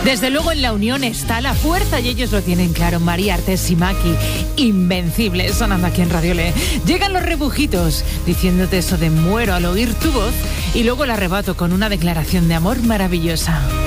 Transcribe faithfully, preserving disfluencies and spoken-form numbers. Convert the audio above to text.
Desde luego en la unión está la fuerza y ellos lo tienen claro. María Artés y Maki, invencibles, sonando aquí en Radio Le. Llegan los rebujitos diciéndote eso de muero al oír tu voz y luego el arrebato con una declaración de amor maravillosa.